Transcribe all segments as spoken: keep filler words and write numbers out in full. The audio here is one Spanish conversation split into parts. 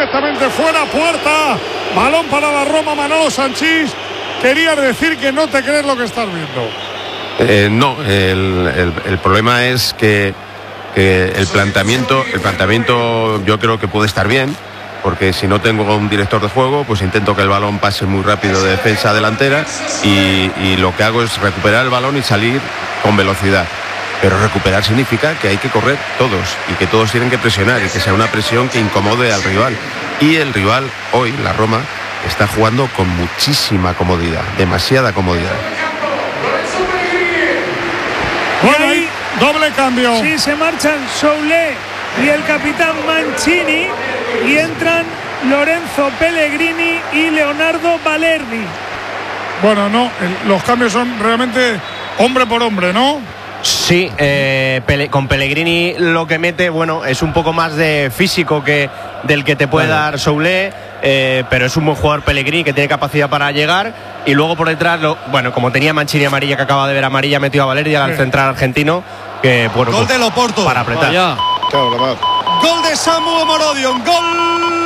directamente fuera, puerta. Balón para la Roma, Manolo Sanchís. Querías decir que no te crees lo que estás viendo. Eh, no, el, el, el problema es que, que el planteamiento, el planteamiento yo creo que puede estar bien, porque si no tengo un director de juego, pues intento que el balón pase muy rápido de defensa a delantera y, y lo que hago es recuperar el balón y salir con velocidad. Pero recuperar significa que hay que correr todos y que todos tienen que presionar y que sea una presión que incomode al rival. Y el rival hoy, la Roma, está jugando con muchísima comodidad, demasiada comodidad. Bueno, ahí doble cambio. Sí, se marchan Soulé y el capitán Mancini y entran Lorenzo Pellegrini y Leonardo Balerdi. Bueno, no, el, los cambios son realmente hombre por hombre, ¿no? Sí, eh, Pele, con Pellegrini lo que mete, bueno, es un poco más de físico que del que te puede dar Soulé, eh, pero es un buen jugador Pellegrini que tiene capacidad para llegar. Y luego por detrás, lo, bueno, como tenía Mancini amarilla, que acaba de ver amarilla, metió a Balerdi al sí. central argentino, que bueno, gol de Loporto para apretar. Vaya. Gol de Samu Morodion, gol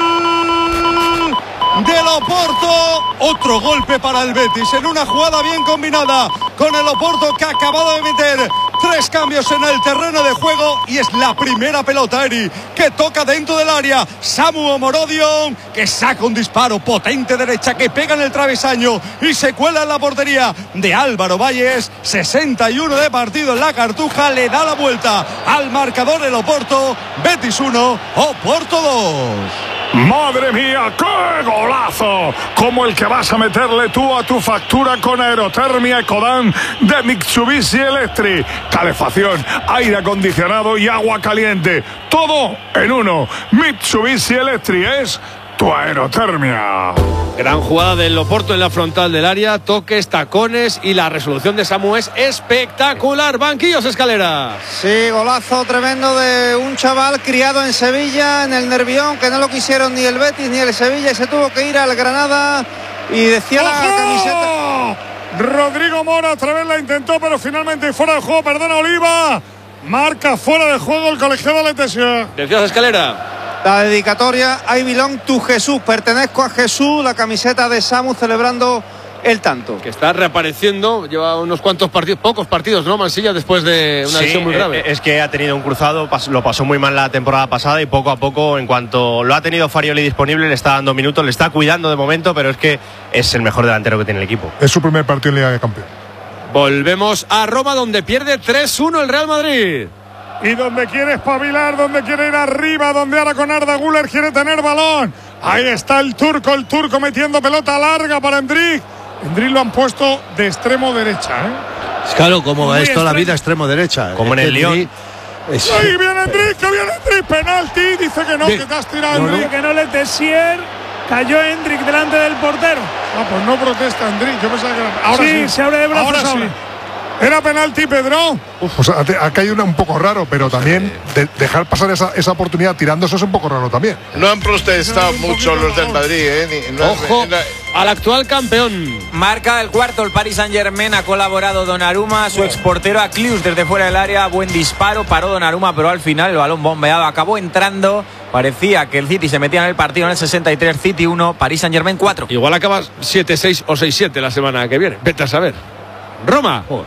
de Loporto, otro golpe para el Betis en una jugada bien combinada con el Loporto, que ha acabado de meter tres cambios en el terreno de juego y es la primera pelota, Eri, que toca dentro del área. Samu Morodion, que saca un disparo potente derecha que pega en el travesaño y se cuela en la portería de Álvaro Valles. Sesenta y uno de partido en la Cartuja, le da la vuelta al marcador el Oporto. Betis uno, Oporto dos. ¡Madre mía, qué golazo! Como el que vas a meterle tú a tu factura con Aerotermia Ecodan de Mitsubishi Electric. Calefacción, aire acondicionado y agua caliente. Todo en uno. Mitsubishi Electric es tu aerotermia. Gran jugada del Oporto en la frontal del área. Toques, tacones y la resolución de Samu es espectacular. Banquillos, Escalera. Sí, golazo tremendo de un chaval criado en Sevilla, en el Nervión, que no lo quisieron ni el Betis ni el Sevilla y se tuvo que ir al Granada. Y decía la camiseta. Rodrigo Mora otra vez la intentó, pero finalmente fuera de juego. Perdona, Oliva. Marca fuera de juego el colegiado Letesia. Decías, Escalera. La dedicatoria, I belong to Jesús, pertenezco a Jesús, la camiseta de Samu celebrando el tanto. Que está reapareciendo, lleva unos cuantos partidos, pocos partidos, ¿no, Mansilla? Después de una sí, lesión muy grave. Es que ha tenido un cruzado, lo pasó muy mal la temporada pasada y poco a poco, en cuanto lo ha tenido Farioli disponible, le está dando minutos, le está cuidando de momento, pero es que es el mejor delantero que tiene el equipo. Es su primer partido en Liga de Campeones. Volvemos a Roma, donde pierde tres uno el Real Madrid. Y donde quiere espabilar, donde quiere ir arriba, donde ahora con Arda Güler quiere tener balón. Ahí está el turco, el turco metiendo pelota larga para Endrick. Endrick lo han puesto de extremo derecha, ¿eh? Claro, como va esto la vida, extremo derecha. Como en el Lyon. Es... ¡Ahí viene Endrick, que viene Endrick! ¡Penalti! Dice que no, de... que te has tirado, no, Endrick. No. Que no le Tessier. Cayó Endrick delante del portero. Ah, pues no protesta Endrick. Yo pensaba que era... Ahora sí, sí, se abre de brazos ahora. ahora. Sí. ¿Era penalti, Pedro? Uf, pues ha, ha caído una un poco raro, pero también de, dejar pasar esa, esa oportunidad tirándose es un poco raro también. No han protestado no, mucho los del Madrid, ¿eh? No, Ojo no, al actual campeón. Marca el cuarto, el Paris Saint-Germain. Ha colaborado Donnarumma, su exportero a Klius desde fuera del área. Buen disparo, paró Donnarumma, pero al final el balón bombeado acabó entrando. Parecía que el City se metía en el partido en el sesenta y tres. City uno, Paris Saint-Germain cuatro. Igual acabas siete seis o seis siete la semana que viene. Vete a saber. Roma. Oh.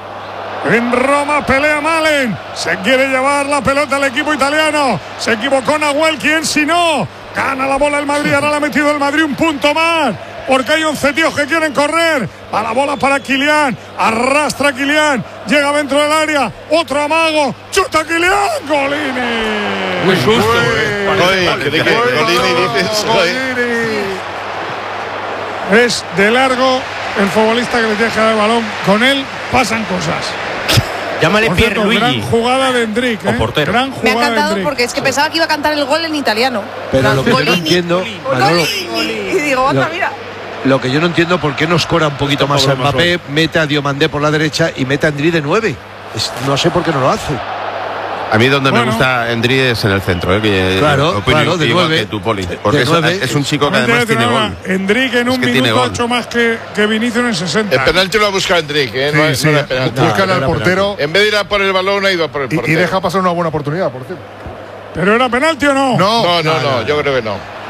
En Roma pelea Malen. Se quiere llevar la pelota al equipo italiano. Se equivocó Nahuel. ¿Quién si no? Gana la bola el Madrid. Ahora le ha metido el Madrid un punto más. Porque hay once tíos que quieren correr. A la bola para Kylian. Arrastra a Kylian. Llega dentro del área. Otro amago. Chuta Kylian. Golini. Muy susto. Es de largo el futbolista que le tiene que dar el balón. Con él pasan cosas. Llámale Pierluigi. Gran jugada de Endrick, ¿eh? Gran jugada. Me ha encantado porque es que pensaba que iba a cantar el gol en italiano. Pero lo que yo no entiendo, Manolo, y digo, anda, mira. Lo que yo no entiendo, por qué no escora un poquito más a Mbappé, mete a Diomandé por la derecha y mete a Endrick de nueve. Es, no sé por qué no lo hace. A mí donde bueno. me gusta Endrick es en el centro, ¿eh? Que claro, claro, de nueve. Que tú, Poli, porque es, es un chico que además tiene gol. Endrick en un minuto ha hecho más que, que Vinicius en sesenta. El penalti lo ha buscado Endrick, ¿eh? Sí, no, sí. no era penalti. Buscan al portero. En vez de ir a por el balón, ha ido a por el portero. Y, y deja pasar una buena oportunidad, por cierto. ¿Pero era penalti o no? No, no, no, no, yo creo que no.